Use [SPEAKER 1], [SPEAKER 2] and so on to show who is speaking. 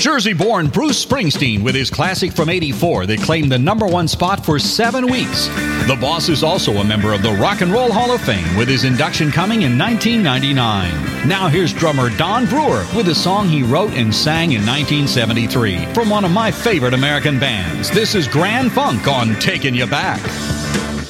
[SPEAKER 1] Jersey-born Bruce Springsteen with his classic from '84 that claimed the #1 spot for 7 weeks. The Boss is also a member of the Rock and Roll Hall of Fame with his induction coming in 1999. Now here's drummer Don Brewer with a song he wrote and sang in 1973 from one of my favorite American bands. This is Grand Funk on Taking You Back.